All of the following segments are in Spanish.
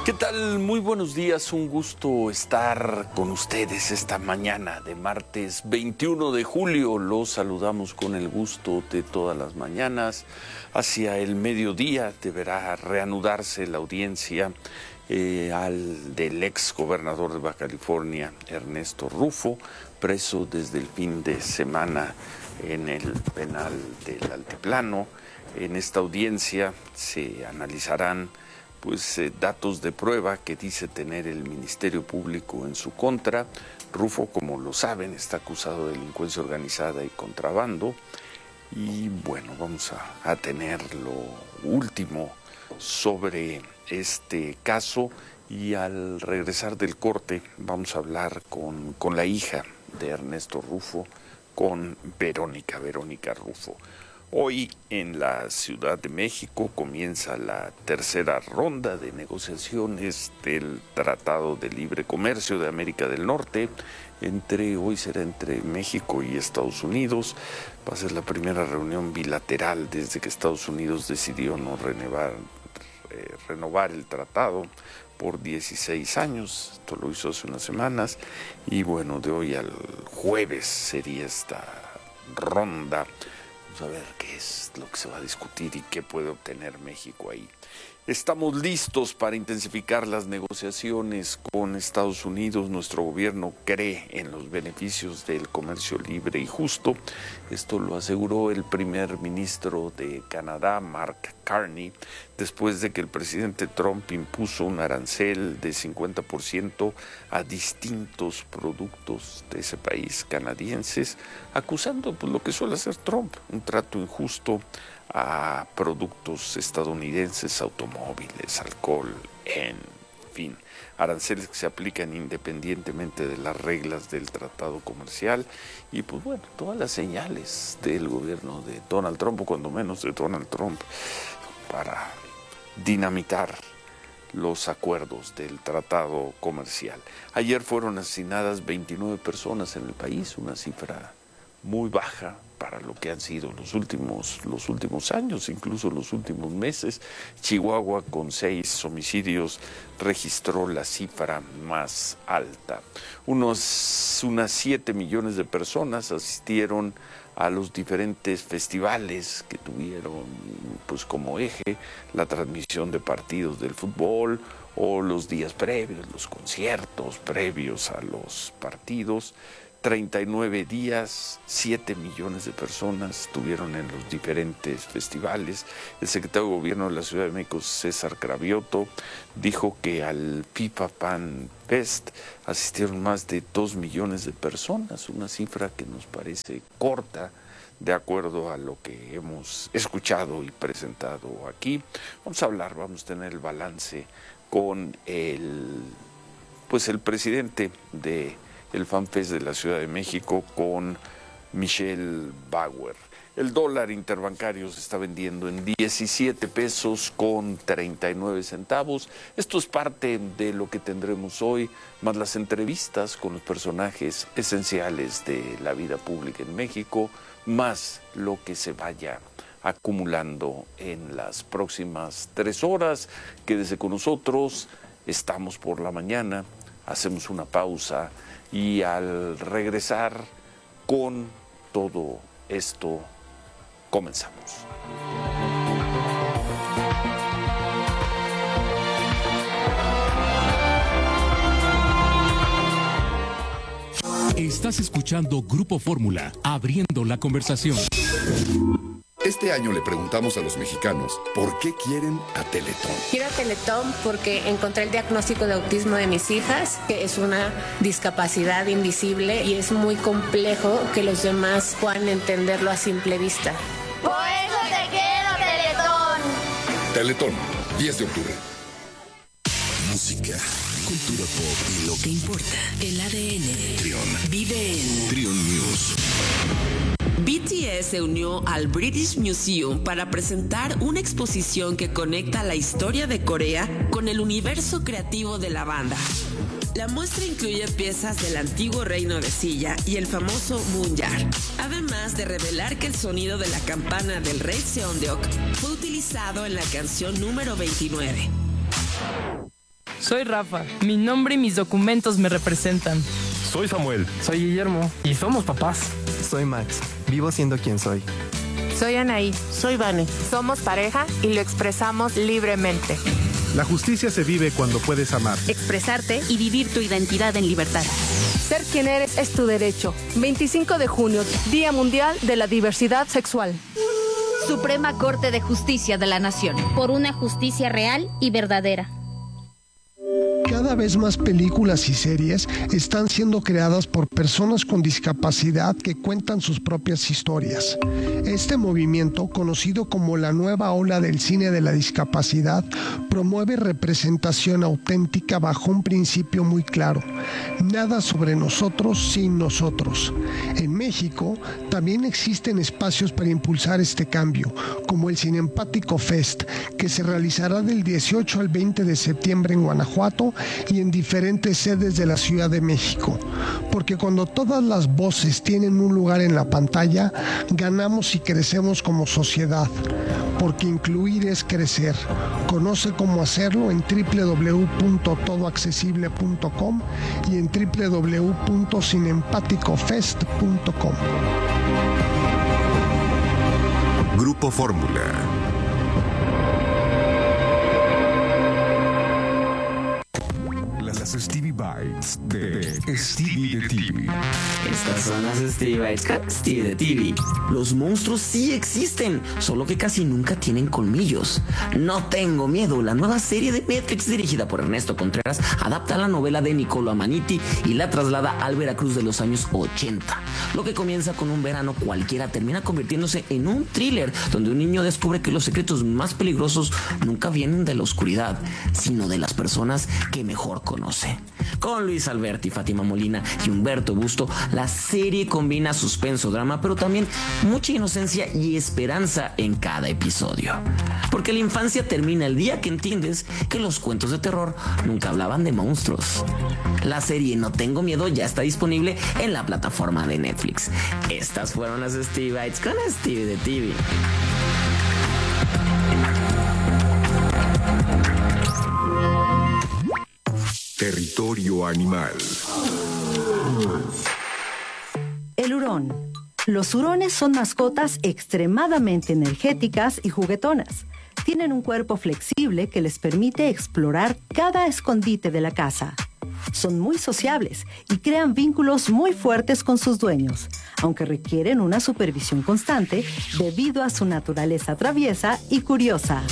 ¿Qué tal? Muy buenos días, un gusto estar con ustedes esta mañana de martes 21 de julio. Los saludamos con el gusto de todas las mañanas. Hacia el mediodía deberá reanudarse la audiencia del ex gobernador de Baja California, Ernesto Rufo, preso desde el fin de semana en el penal del Altiplano. En esta audiencia se analizarán datos de prueba que dice tener el Ministerio Público en su contra. Rufo, como lo saben, está acusado de delincuencia organizada y contrabando. Y bueno, vamos a tener lo último sobre este caso. Y al regresar del corte vamos a hablar con la hija de Ernesto Rufo, con Verónica Rufo. Hoy en la Ciudad de México comienza la tercera ronda de negociaciones del Tratado de Libre Comercio de América del Norte. Hoy será entre México y Estados Unidos. Va a ser la primera reunión bilateral desde que Estados Unidos decidió no renovar el tratado por 16 años. Esto lo hizo hace unas semanas. Y bueno, de hoy al jueves sería esta ronda. Vamos a ver qué es lo que se va a discutir y qué puede obtener México ahí. Estamos listos para intensificar las negociaciones con Estados Unidos. Nuestro gobierno cree en los beneficios del comercio libre y justo. Esto lo aseguró el primer ministro de Canadá, Mark Carney, después de que el presidente Trump impuso un arancel de 50% a distintos productos de ese país canadienses, acusando lo que suele hacer Trump, un trato injusto a productos estadounidenses, automóviles, alcohol, en fin, aranceles que se aplican independientemente de las reglas del tratado comercial. Y todas las señales del gobierno de Donald Trump, o cuando menos de Donald Trump, para dinamitar los acuerdos del tratado comercial. Ayer fueron asesinadas 29 personas en el país, una cifra muy baja para lo que han sido los últimos años, incluso los últimos meses. Chihuahua, con 6 homicidios, registró la cifra más alta. Unas 7 millones de personas asistieron a los diferentes festivales que tuvieron como eje la transmisión de partidos del fútbol o los días previos, los conciertos previos a los partidos. 39 días, 7 millones de personas estuvieron en los diferentes festivales. El secretario de Gobierno de la Ciudad de México, César Cravioto, dijo que al FIFA Fan Fest asistieron más de 2 millones de personas, una cifra que nos parece corta de acuerdo a lo que hemos escuchado y presentado aquí. Vamos a tener el balance con el presidente de el FanFest de la Ciudad de México, con Michelle Bauer. El dólar interbancario se está vendiendo en 17 pesos con 39 centavos. Esto es parte de lo que tendremos hoy, más las entrevistas con los personajes esenciales de la vida pública en México, más lo que se vaya acumulando en las próximas 3 horas. Quédese con nosotros, estamos por la mañana, hacemos una pausa y al regresar con todo esto, comenzamos. Estás escuchando Grupo Fórmula, abriendo la conversación. Este año le preguntamos a los mexicanos por qué quieren a Teletón. Quiero a Teletón porque encontré el diagnóstico de autismo de mis hijas, que es una discapacidad invisible y es muy complejo que los demás puedan entenderlo a simple vista. Por eso te quiero, Teletón. Teletón, 10 de octubre. Música, cultura pop y lo que importa. El ADN. Trion. Vive en Trion News. BTS se unió al British Museum para presentar una exposición que conecta la historia de Corea con el universo creativo de la banda. La muestra incluye piezas del antiguo reino de Silla y el famoso Munjar, además de revelar que el sonido de la campana del rey Seondeok fue utilizado en la canción número 29. Soy Rafa. Mi nombre y mis documentos me representan. Soy Samuel. Soy Guillermo. Y somos papás. Soy Max. Vivo siendo quien soy. Soy Anaí. Soy Vane. Somos pareja y lo expresamos libremente. La justicia se vive cuando puedes amar, expresarte y vivir tu identidad en libertad. Ser quien eres es tu derecho. 25 de junio, Día Mundial de la Diversidad Sexual. Suprema Corte de Justicia de la Nación. Por una justicia real y verdadera. Cada vez más películas y series están siendo creadas por personas con discapacidad que cuentan sus propias historias. Este movimiento, conocido como la nueva ola del cine de la discapacidad, promueve representación auténtica bajo un principio muy claro: nada sobre nosotros sin nosotros. En México también existen espacios para impulsar este cambio, como el Cinempático Fest, que se realizará del 18 al 20 de septiembre en Guanajuato y en diferentes sedes de la Ciudad de México, porque cuando todas las voces tienen un lugar en la pantalla, ganamos y crecemos como sociedad, porque incluir es crecer. Conoce cómo hacerlo en www.todoaccesible.com y en www.cinempaticofest.com. Grupo Fórmula. Las Stevie Bites de Stevie de TV. Estas son las Stevie Bites con Stevie de TV. Los monstruos sí existen, solo que casi nunca tienen colmillos. No tengo miedo. La nueva serie de Netflix dirigida por Ernesto Contreras adapta la novela de Niccolo Amaniti y la traslada al Veracruz de los años 80. Lo que comienza con un verano cualquiera termina convirtiéndose en un thriller donde un niño descubre que los secretos más peligrosos nunca vienen de la oscuridad, sino de las personas que mejor conoce. Con Luis Alberti, Fátima Molina y Humberto Busto, la serie combina suspenso, drama, pero también mucha inocencia y esperanza en cada episodio. Porque la infancia termina el día que entiendes que los cuentos de terror nunca hablaban de monstruos. La serie No Tengo Miedo ya está disponible en la plataforma de Netflix. Estas fueron las Stevie Bites con Stevie de TV. Territorio animal. El hurón. Los hurones son mascotas extremadamente energéticas y juguetonas. Tienen un cuerpo flexible que les permite explorar cada escondite de la casa. Son muy sociables y crean vínculos muy fuertes con sus dueños, aunque requieren una supervisión constante debido a su naturaleza traviesa y curiosa.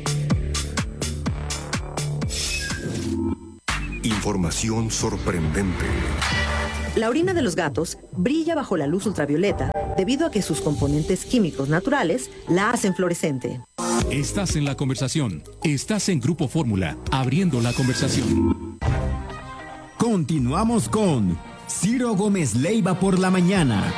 Información sorprendente. La orina de los gatos brilla bajo la luz ultravioleta debido a que sus componentes químicos naturales la hacen fluorescente. Estás en la conversación. Estás en Grupo Fórmula, abriendo la conversación. Continuamos con Ciro Gómez Leiva por la mañana.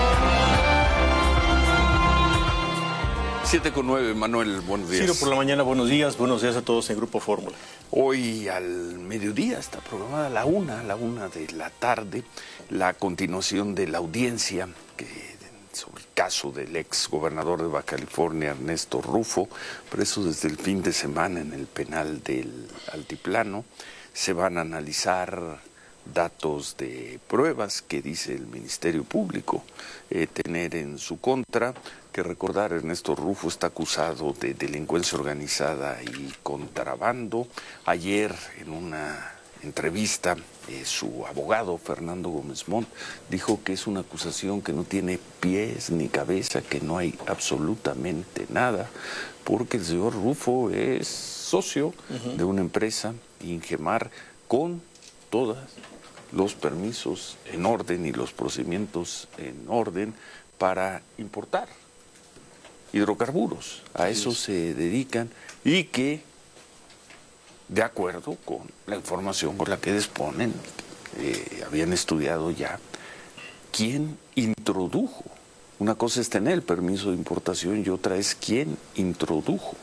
7:09, Manuel, buenos días. Ciro por la mañana, buenos días a todos en Grupo Fórmula. Hoy al mediodía está programada la una de la tarde, la continuación de la audiencia sobre el caso del ex gobernador de Baja California, Ernesto Rufo, preso desde el fin de semana en el penal del Altiplano. Se van a analizar datos de pruebas que dice el Ministerio Público tener en su contra. Que recordar, Ernesto Rufo está acusado de delincuencia organizada y contrabando. Ayer, en una entrevista, su abogado, Fernando Gómez Montt, dijo que es una acusación que no tiene pies ni cabeza, que no hay absolutamente nada, porque el señor Rufo es socio de una empresa, Ingemar, con todos los permisos en orden y los procedimientos en orden para importar hidrocarburos. A eso se dedican y que, de acuerdo con la información con la que disponen, habían estudiado ya quién introdujo. Una cosa es tener el permiso de importación y otra es quién introdujo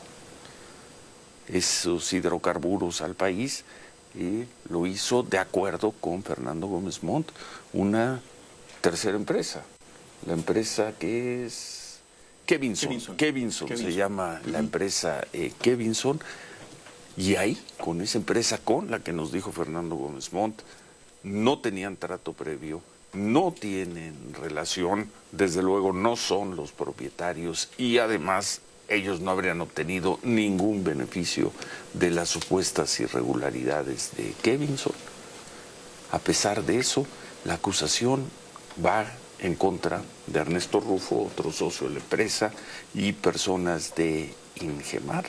esos hidrocarburos al país, y lo hizo de acuerdo con Fernando Gómez Montt, una tercera empresa, la empresa que es Kevinson se llama la empresa Kevinson, Y ahí, con esa empresa con la que nos dijo Fernando Gómez Montt, no tenían trato previo, no tienen relación, desde luego no son los propietarios y además ellos no habrían obtenido ningún beneficio de las supuestas irregularidades de Kevinson. A pesar de eso, la acusación va en contra de Ernesto Rufo, otro socio de la empresa, y personas de Ingemar.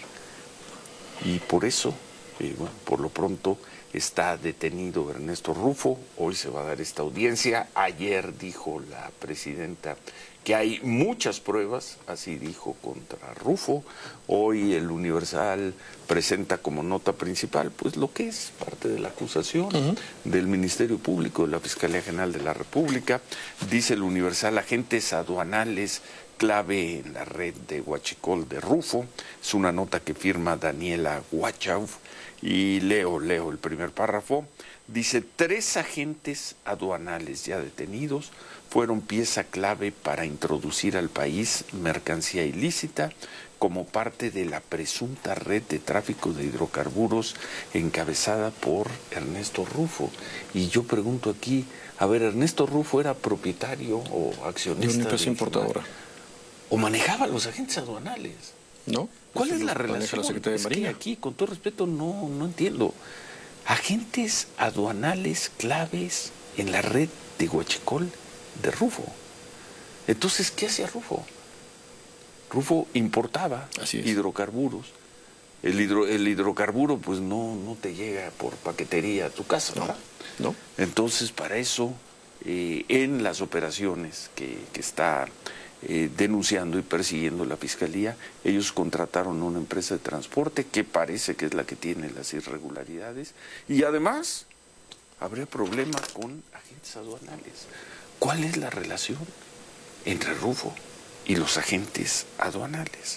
Y por eso, bueno, por lo pronto, está detenido Ernesto Rufo. Hoy se va a dar esta audiencia. Ayer dijo la presidenta que hay muchas pruebas, así dijo, contra Rufo. Hoy el Universal presenta como nota principal pues lo que es parte de la acusación del Ministerio Público, de la Fiscalía General de la República. Dice el Universal, agentes aduanales clave en la red de huachicol de Rufo. Es una nota que firma Daniela Huachau y leo el primer párrafo. Dice, 3 agentes aduanales ya detenidos fueron pieza clave para introducir al país mercancía ilícita como parte de la presunta red de tráfico de hidrocarburos encabezada por Ernesto Rufo. Y yo pregunto aquí, a ver, ¿Ernesto Rufo era propietario o accionista de una empresa importadora? ¿O manejaba los agentes aduanales? No. ¿Cuál es la relación? La Secretaría de Marina. Que aquí, con todo respeto, no entiendo. Agentes aduanales claves en la red de huachicol de Rufo. Entonces, ¿qué hacía Rufo? Rufo importaba hidrocarburos. El hidrocarburo, pues, no te llega por paquetería a tu casa, ¿verdad? No. Entonces, para eso, en las operaciones que está denunciando y persiguiendo la Fiscalía, ellos contrataron una empresa de transporte que parece que es la que tiene las irregularidades y además habría problema con agentes aduanales. ¿Cuál es la relación entre Rufo y los agentes aduanales?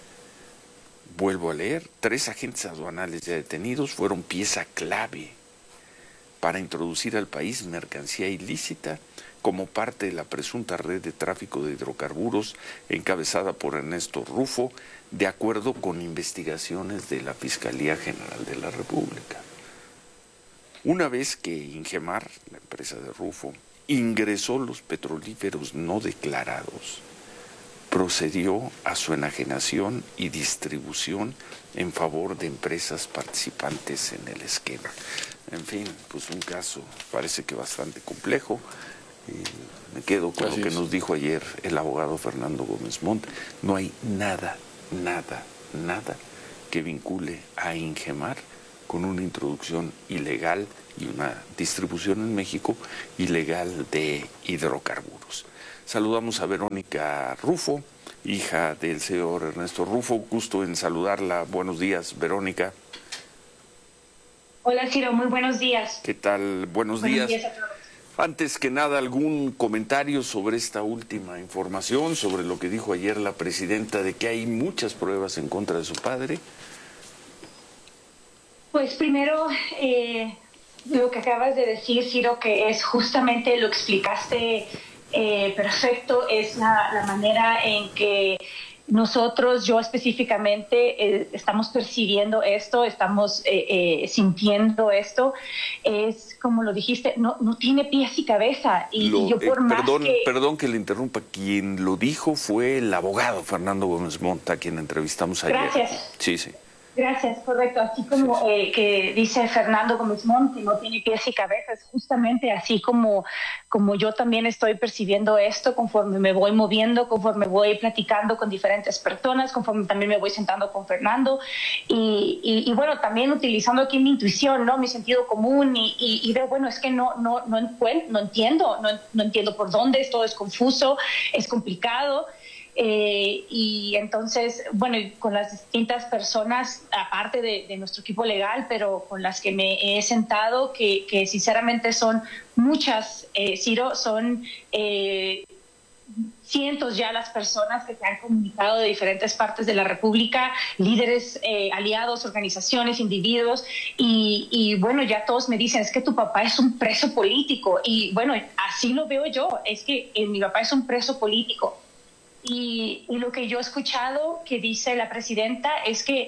Vuelvo a leer, 3 agentes aduanales ya detenidos fueron pieza clave para introducir al país mercancía ilícita como parte de la presunta red de tráfico de hidrocarburos encabezada por Ernesto Rufo, de acuerdo con investigaciones de la Fiscalía General de la República. Una vez que Ingemar, la empresa de Rufo, ingresó los petrolíferos no declarados, procedió a su enajenación y distribución en favor de empresas participantes en el esquema. En fin, pues un caso parece que bastante complejo. Me quedo con lo que nos dijo ayer el abogado Fernando Gómez Montt. No hay nada que vincule a Ingemar con una introducción ilegal y una distribución en México ilegal de hidrocarburos. Saludamos a Verónica Rufo, hija del señor Ernesto Rufo. Gusto en saludarla. Buenos días, Verónica. Hola, Ciro. Muy buenos días. ¿Qué tal? Buenos días. Buenos días a todos. Antes que nada, ¿algún comentario sobre esta última información, sobre lo que dijo ayer la presidenta de que hay muchas pruebas en contra de su padre? Pues primero, lo que acabas de decir, Ciro, que es justamente lo explicaste perfecto, es la manera en que nosotros, yo específicamente, estamos percibiendo esto, estamos sintiendo esto. Es como lo dijiste, no tiene pies y cabeza. Y yo por más perdón que le interrumpa, quien lo dijo fue el abogado Fernando Gómez Montt, a quien entrevistamos ayer. Gracias. Sí. Gracias, correcto. Así como que dice Fernando Gómez Montt, que no tiene pies y cabezas, justamente así como yo también estoy percibiendo esto conforme me voy moviendo, conforme voy platicando con diferentes personas, conforme también me voy sentando con Fernando y bueno, también utilizando aquí mi intuición, ¿no? Mi sentido común y veo, bueno, es que no entiendo por dónde, esto es confuso, es complicado. Y entonces, bueno, con las distintas personas, aparte de nuestro equipo legal, pero con las que me he sentado, que sinceramente son muchas, Ciro, son cientos ya las personas que se han comunicado de diferentes partes de la República, líderes, aliados, organizaciones, individuos, y bueno, ya todos me dicen, es que tu papá es un preso político, y bueno, así lo veo yo, es que mi papá es un preso político. Y lo que yo he escuchado que dice la presidenta es que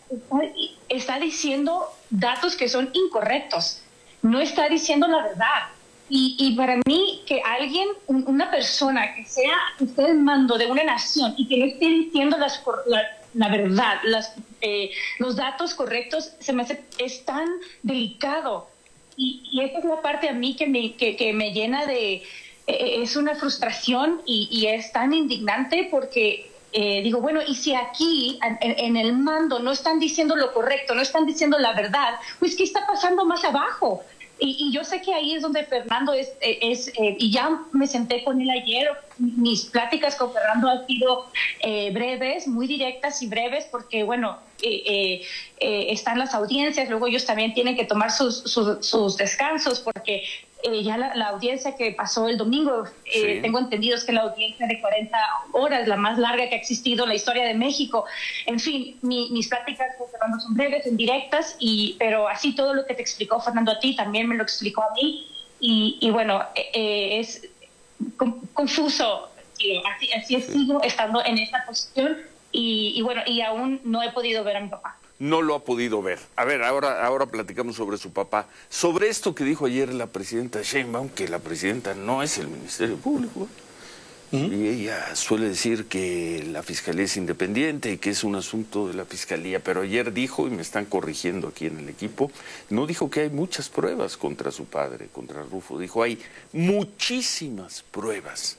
está diciendo datos que son incorrectos, no está diciendo la verdad. Y para mí, que alguien, una persona que esté al mando de una nación y que no esté diciendo la verdad, los datos correctos, se me hace, es tan delicado. Y esta es la parte a mí que me llena de... es una frustración y es tan indignante porque... digo, bueno, y si aquí en el mando no están diciendo lo correcto, no están diciendo la verdad, pues ¿qué está pasando más abajo? Y yo sé que ahí es donde Fernando y ya me senté con él ayer. Mis pláticas con Fernando han sido breves, muy directas y breves, porque bueno, están las audiencias, luego ellos también tienen que tomar sus descansos, porque ya la audiencia que pasó el domingo, sí, tengo entendido es que la audiencia de 40 horas, la más larga que ha existido en la historia de México. En fin, mis pláticas con Fernando son breves, indirectas, pero así todo lo que te explicó Fernando a ti, también me lo explicó a mí, y bueno, es confuso, así sigo estando en esta posición, y bueno, y aún no he podido ver a mi papá. No lo ha podido ver. A ver, ahora platicamos sobre su papá. Sobre esto que dijo ayer la presidenta Sheinbaum, que la presidenta no es el Ministerio Público. Y ella suele decir que la Fiscalía es independiente y que es un asunto de la Fiscalía. Pero ayer dijo, y me están corrigiendo aquí en el equipo, no dijo que hay muchas pruebas contra su padre, contra Rufo. Dijo, hay muchísimas pruebas.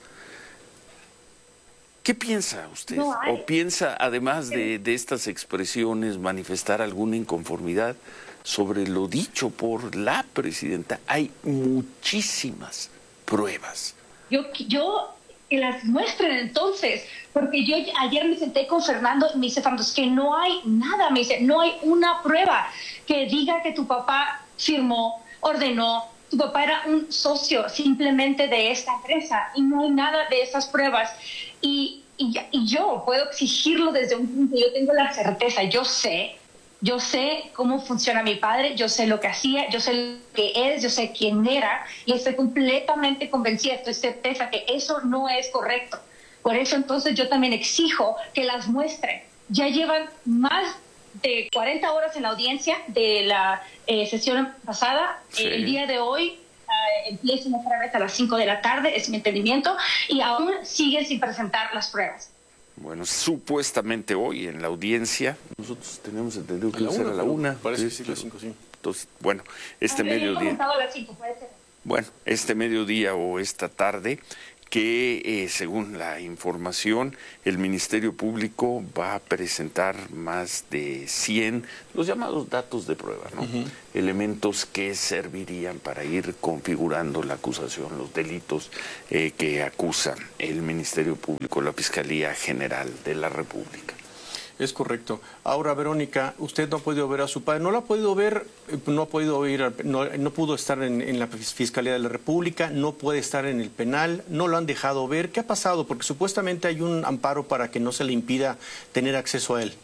¿Qué piensa usted? ¿O piensa, además de estas expresiones, manifestar alguna inconformidad sobre lo dicho por la presidenta? Hay muchísimas pruebas. Yo que las muestren entonces, porque yo ayer me senté con Fernando y me dice, Fernando, es que no hay nada, me dice, no hay una prueba que diga que tu papá firmó, ordenó, tu papá era un socio simplemente de esta empresa, y no hay nada de esas pruebas. Y yo puedo exigirlo desde un punto, yo tengo la certeza, yo sé cómo funciona mi padre, yo sé lo que hacía, yo sé lo que es, yo sé quién era, y estoy completamente convencida, estoy certeza que eso no es correcto. Por eso entonces yo también exijo que las muestren. Ya llevan más de 40 horas en la audiencia de la sesión pasada. Sí. El día de hoy empiezan otra vez a las 5 de la tarde, es mi entendimiento, y aún siguen sin presentar las pruebas. Bueno, supuestamente hoy en la audiencia, nosotros tenemos entendido que era a la 1. Parece que sí, a las 5, sí. Entonces, bueno, este mediodía. A las 5, puede ser. Bueno, este mediodía o esta tarde, que según la información, el Ministerio Público va a presentar más de 100, los llamados datos de prueba, ¿no? Elementos que servirían para ir configurando la acusación, los delitos que acusa el Ministerio Público, la Fiscalía General de la República. Es correcto. Ahora, Verónica, usted no ha podido ver a su padre, no lo ha podido ver, no ha podido ir, no pudo estar en la Fiscalía de la República, no puede estar en el penal, no lo han dejado ver. ¿Qué ha pasado? Porque supuestamente hay un amparo para que no se le impida tener acceso a él.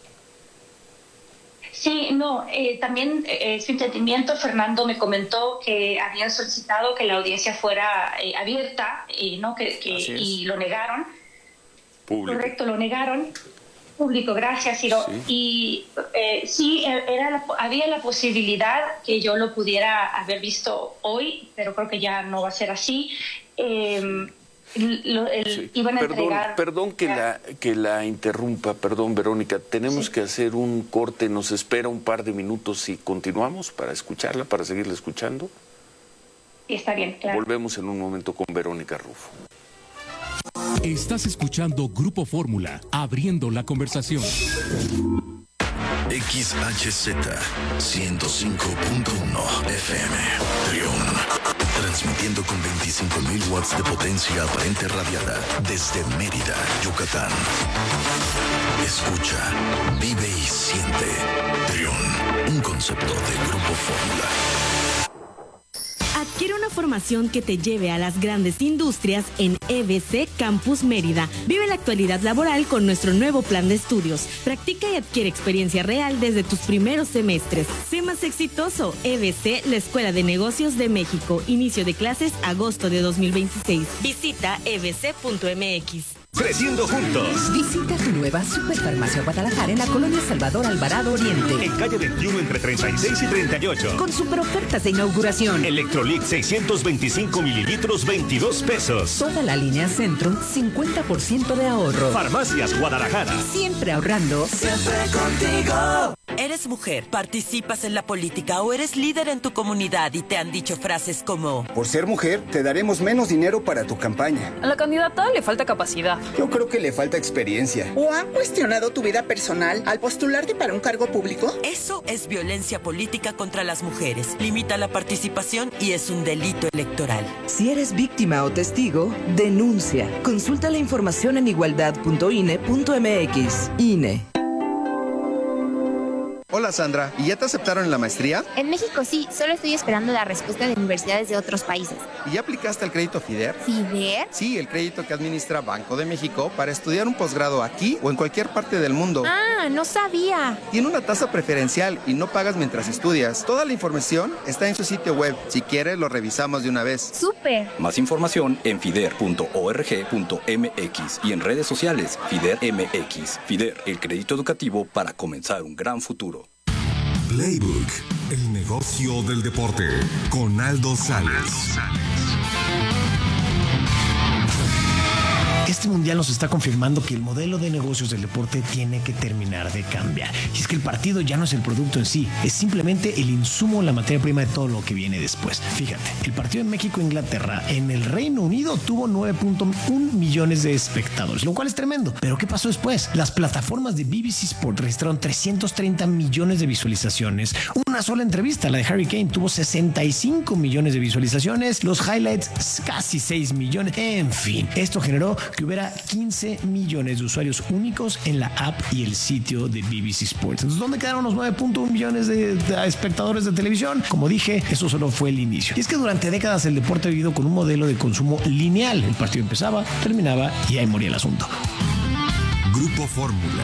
Sí, no, también su entendimiento, Fernando me comentó que habían solicitado que la audiencia fuera abierta, ¿no? Y lo negaron. Público. Correcto, lo negaron. Público, gracias, Ciro. Sí. Y sí, había la posibilidad que yo lo pudiera haber visto hoy, pero creo que ya no va a ser así. Sí. Iban a entregar... Perdón que la interrumpa, perdón, Verónica. Tenemos que hacer un corte, nos espera un par de minutos y continuamos para escucharla, para seguirla escuchando. Sí, está bien, claro. Volvemos en un momento con Verónica Rufo. Estás escuchando Grupo Fórmula, abriendo la conversación. XHZ 105.1 FM, Trión. Transmitiendo con 25.000 watts de potencia aparente radiada desde Mérida, Yucatán. Escucha, vive y siente. Trión, un concepto de Grupo Fórmula. Adquiere una formación que te lleve a las grandes industrias en EBC Campus Mérida. Vive la actualidad laboral con nuestro nuevo plan de estudios. Practica y adquiere experiencia real desde tus primeros semestres. Sé más exitoso. EBC, la Escuela de Negocios de México. Inicio de clases agosto de 2026. Visita ebc.mx. creciendo juntos. Visita tu nueva Superfarmacia Guadalajara en la colonia Salvador Alvarado Oriente. En calle 21 entre 36 y 38. Con super ofertas de inauguración. Electrolit 625 mililitros, 22 pesos. Toda la línea Centrum, 50% de ahorro. Farmacias Guadalajara. Siempre ahorrando. Siempre contigo. ¿Eres mujer, participas en la política o eres líder en tu comunidad y te han dicho frases como: por ser mujer, te daremos menos dinero para tu campaña? A la candidata le falta capacidad. Yo creo que le falta experiencia. ¿O han cuestionado tu vida personal al postularte para un cargo público? Eso es violencia política contra las mujeres. Limita la participación y es un delito electoral. Si eres víctima o testigo, denuncia. Consulta la información en igualdad.ine.mx. INE. Hola Sandra, ¿y ya te aceptaron en la maestría? En México sí, solo estoy esperando la respuesta de universidades de otros países. ¿Y ya aplicaste al crédito FIDER? ¿FIDER? Sí, el crédito que administra Banco de México para estudiar un posgrado aquí o en cualquier parte del mundo. Ah, no sabía. Tiene una tasa preferencial y no pagas mientras estudias. Toda la información está en su sitio web. Si quieres, lo revisamos de una vez. ¡Súper! Más información en fider.org.mx y en redes sociales FIDER MX. FIDER, el crédito educativo para comenzar un gran futuro. Playbook, el negocio del deporte, con Aldo Sales. Este mundial nos está confirmando que el modelo de negocios del deporte tiene que terminar de cambiar. Y es que el partido ya no es el producto en sí, es simplemente el insumo, la materia prima de todo lo que viene después. Fíjate, el partido en México-Inglaterra en el Reino Unido tuvo 9.1 millones de espectadores, lo cual es tremendo. Pero ¿qué pasó después? Las plataformas de BBC Sport registraron 330 millones de visualizaciones. Una sola entrevista, la de Harry Kane, tuvo 65 millones de visualizaciones. Los highlights, casi 6 millones. En fin, esto generó que hubiera 15 millones de usuarios únicos en la app y el sitio de BBC Sports. Entonces, ¿dónde quedaron los 9.1 millones de espectadores de televisión? Como dije, eso solo fue el inicio. Y es que durante décadas el deporte ha vivido con un modelo de consumo lineal. El partido empezaba, terminaba y ahí moría el asunto. Grupo Fórmula.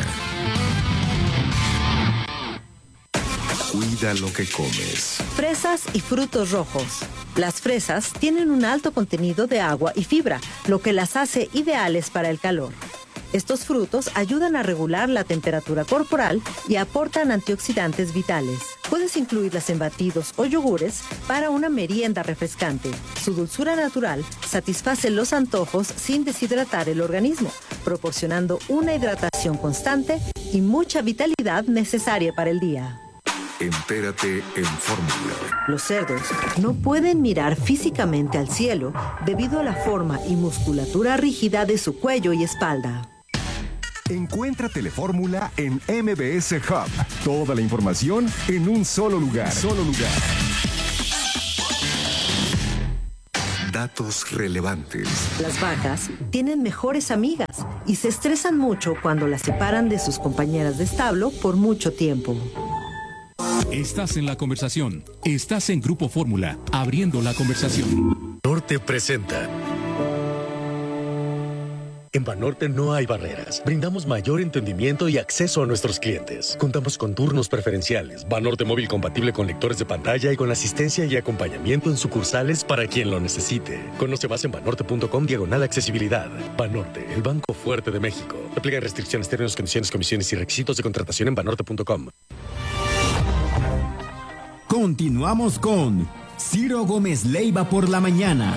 Cuida lo que comes. Fresas y frutos rojos. Las fresas tienen un alto contenido de agua y fibra, lo que las hace ideales para el calor. Estos frutos ayudan a regular la temperatura corporal y aportan antioxidantes vitales. Puedes incluirlas en batidos o yogures para una merienda refrescante. Su dulzura natural satisface los antojos sin deshidratar el organismo, proporcionando una hidratación constante y mucha vitalidad necesaria para el día. Entérate en Fórmula. Los cerdos no pueden mirar físicamente al cielo debido a la forma y musculatura rígida de su cuello y espalda. Encuentra Telefórmula en MBS Hub. Toda la información en un solo lugar. Datos relevantes. Las vacas tienen mejores amigas y se estresan mucho cuando las separan de sus compañeras de establo por mucho tiempo. Estás en la conversación. Estás en Grupo Fórmula, abriendo la conversación. Norte presenta. En Banorte no hay barreras. Brindamos mayor entendimiento y acceso a nuestros clientes. Contamos con turnos preferenciales, Banorte móvil compatible con lectores de pantalla y con asistencia y acompañamiento en sucursales para quien lo necesite. Conoce más en banorte.com/accesibilidad. Banorte, el banco fuerte de México. Aplican restricciones, términos, condiciones, comisiones y requisitos de contratación en banorte.com. Continuamos con Ciro Gómez Leiva por la mañana.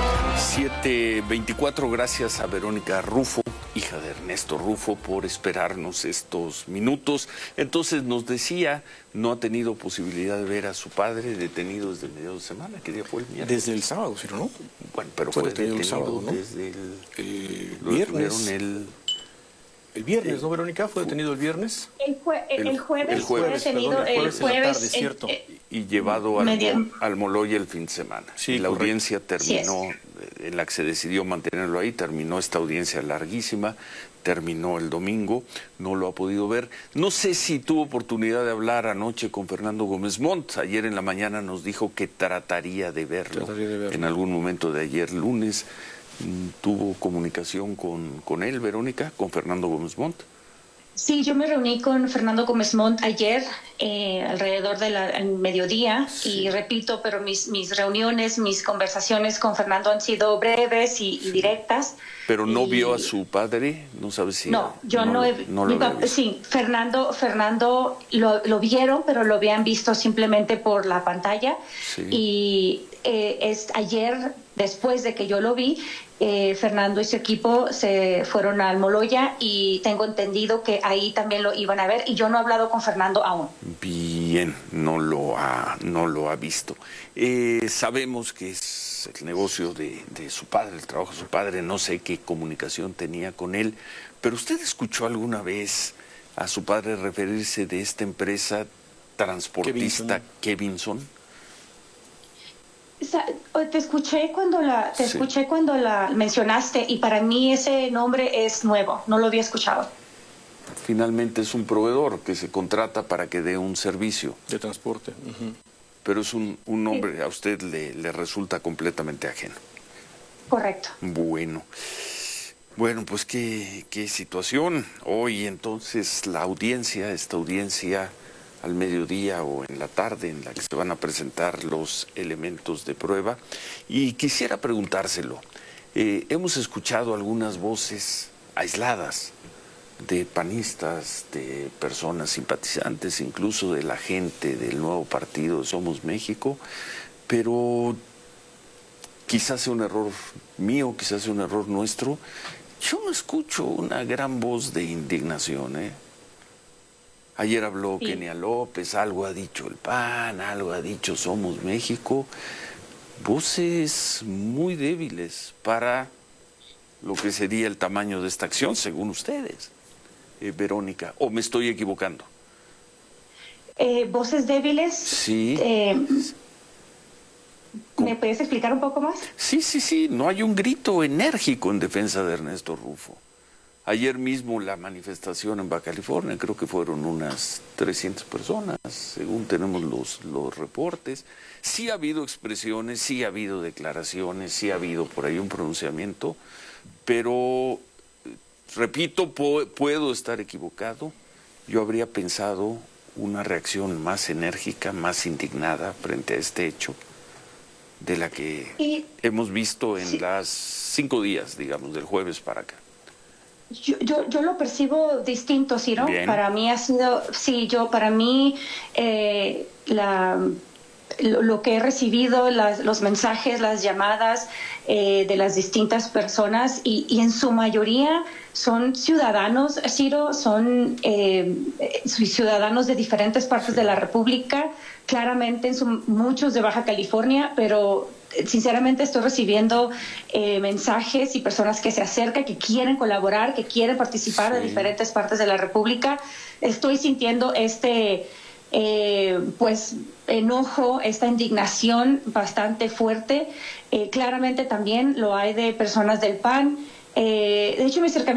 7:24, gracias a Verónica Rufo, hija de Ernesto Rufo, por esperarnos estos minutos. Entonces nos decía, no ha tenido posibilidad de ver a su padre detenido desde el medio de semana. ¿Qué día fue el miércoles? Desde el sábado, ¿sí o no? Bueno, pero fue detenido el sábado, ¿no? Desde el viernes. El viernes, ¿no, Verónica? ¿Fue detenido el viernes? El jueves fue detenido, el jueves tarde, ¿cierto? Y llevado al Moloya el fin de semana. Sí, y la audiencia terminó, en la que se decidió mantenerlo ahí, terminó esta audiencia larguísima, terminó el domingo, no lo ha podido ver. No sé si tuvo oportunidad de hablar anoche con Fernando Gómez Montt. Ayer en la mañana nos dijo que trataría de verlo. En algún momento de ayer lunes. ¿Tuvo comunicación con él, Verónica, con Fernando Gómez Montt? Sí, yo me reuní con Fernando Gómez Montt ayer, alrededor del mediodía, y repito, pero mis reuniones, mis conversaciones con Fernando han sido breves y directas. ¿Pero no vio a su padre? ¿No sabe si...? No, yo no he... Sí, Fernando lo vieron, pero lo habían visto simplemente por la pantalla. Sí. Y ayer, después de que yo lo vi, Fernando y su equipo se fueron a Almoloya y tengo entendido que ahí también lo iban a ver, y yo no he hablado con Fernando aún. Bien, no lo ha visto. Sabemos que es el negocio de su padre, el trabajo de su padre, no sé qué comunicación tenía con él, pero ¿usted escuchó alguna vez a su padre referirse de esta empresa transportista Kevinson? Te escuché cuando la mencionaste, y para mí ese nombre es nuevo, no lo había escuchado. Finalmente es un proveedor que se contrata para que dé un servicio de transporte. Pero es un nombre, a usted le resulta completamente ajeno. Correcto. Bueno, pues qué situación. Hoy entonces esta audiencia al mediodía o en la tarde, en la que se van a presentar los elementos de prueba. Y quisiera preguntárselo, hemos escuchado algunas voces aisladas de panistas, de personas simpatizantes, incluso de la gente del nuevo partido Somos México, pero quizás sea un error mío, quizás sea un error nuestro. Yo no escucho una gran voz de indignación, Ayer habló Kenia López, algo ha dicho el PAN, algo ha dicho Somos México. Voces muy débiles para lo que sería el tamaño de esta acción, según ustedes, Verónica. ¿O me estoy equivocando? ¿Voces débiles? Sí. ¿Me puedes explicar un poco más? Sí. No hay un grito enérgico en defensa de Ernesto Rufo. Ayer mismo la manifestación en Baja California, creo que fueron unas 300 personas, según tenemos los reportes. Sí ha habido expresiones, sí ha habido declaraciones, sí ha habido por ahí un pronunciamiento, pero, repito, puedo estar equivocado. Yo habría pensado una reacción más enérgica, más indignada frente a este hecho, de la que hemos visto en las 5 días, digamos, del jueves para acá. Yo lo percibo distinto, Ciro. Bien. Para mí ha sido, para mí lo que he recibido, los mensajes, las llamadas de las distintas personas, y en su mayoría son ciudadanos, Ciro, son ciudadanos de diferentes partes de la República, claramente muchos de Baja California, pero sinceramente estoy recibiendo mensajes y personas que se acercan, que quieren colaborar, que quieren participar de diferentes partes de la República. Estoy sintiendo enojo, esta indignación bastante fuerte. Claramente también lo hay de personas del PAN. De hecho, mi acercamiento